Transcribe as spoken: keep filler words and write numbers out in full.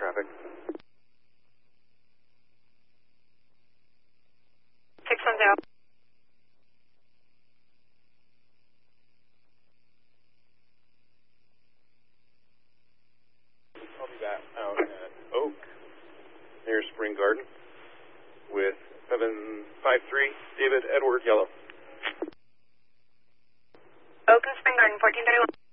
traffic. six one zero. I'll be back out at Oak, near Spring Garden, with seven five three, David Edward Yellow. Oak and Spring Garden, fourteen thirty-one.